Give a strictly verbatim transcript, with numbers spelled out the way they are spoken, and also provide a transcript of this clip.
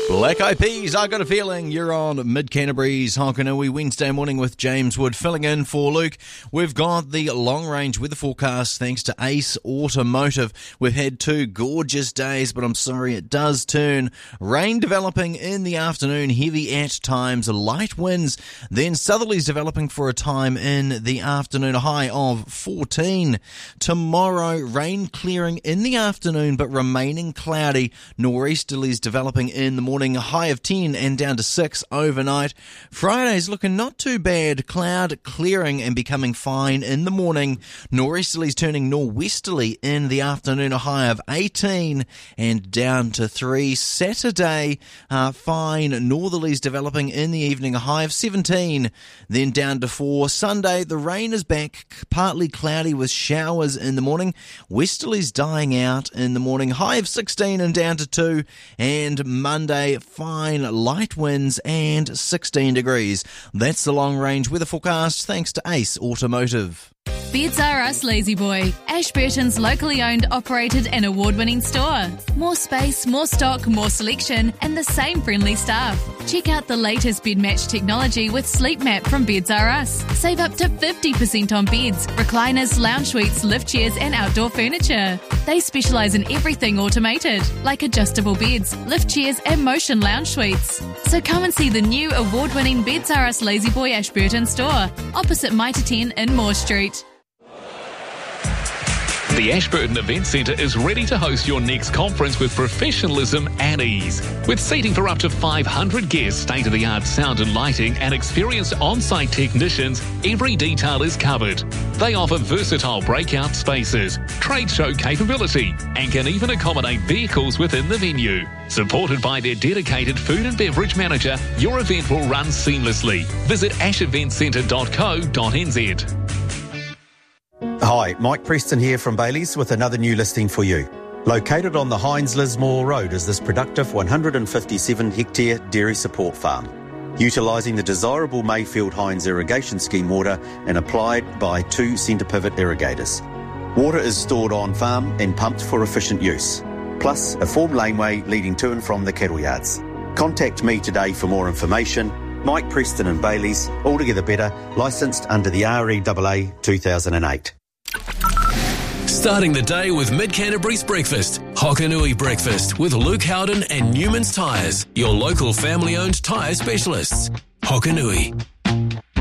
Black Eyed Peas, I got a feeling. You're on Mid Canterbury's Hokanui Wednesday morning with James Wood filling in for Luke. We've got the long range weather forecast thanks to Ace Automotive. We've had two gorgeous days, but I'm sorry, it does turn. Rain developing in the afternoon, heavy at times, light winds. Then southerlies developing for a time in the afternoon, a high of fourteen. Tomorrow, rain clearing in the afternoon, but remaining cloudy. Nor'easterlies developing in the morning. A high of ten and down to six overnight. Friday's looking not too bad. Cloud clearing and becoming fine in the morning. Nor'easterlies turning nor'westerly in the afternoon. A high of eighteen and down to three. Saturday, uh, fine. Northerlies developing in the evening. A high of seventeen. Then down to four. Sunday, the rain is back. Partly cloudy with showers in the morning. Westerlies dying out in the morning. High of sixteen and down to two. And Monday, fine light winds and sixteen degrees. That's the long range weather forecast thanks to Ace Automotive. Beds R Us Lazy Boy, Ashburton's locally owned, operated and award-winning store. More space, more stock, more selection and the same friendly staff. Check out the latest bed match technology with Sleep Map from Beds R Us. Save up to fifty percent on beds, recliners, lounge suites, lift chairs and outdoor furniture. They specialise in everything automated, like adjustable beds, lift chairs and motion lounge suites. So come and see the new award-winning Beds R Us Lazy Boy Ashburton store, opposite Mitre ten in Moore Street. The Ashburton Event Centre is ready to host your next conference with professionalism and ease. With seating for up to five hundred guests, state-of-the-art sound and lighting, and experienced on-site technicians, every detail is covered. They offer versatile breakout spaces, trade show capability, and can even accommodate vehicles within the venue. Supported by their dedicated food and beverage manager, your event will run seamlessly. Visit ash event centre dot co dot n z. Hi, Mike Preston here from Bailey's with another new listing for you. Located on the Hines Lismore Road is this productive one hundred fifty-seven hectare dairy support farm, utilising the desirable Mayfield Hines irrigation scheme water and applied by two centre pivot irrigators. Water is stored on farm and pumped for efficient use, plus a formed laneway leading to and from the cattle yards. Contact me today for more information. Mike Preston and Bailey's, altogether better, licensed under the R E A A two thousand eight. Starting the day with Mid Canterbury's breakfast, Hokanui Breakfast with Luke Howden and Newman's Tyres, your local family-owned tyre specialists. Hokanui.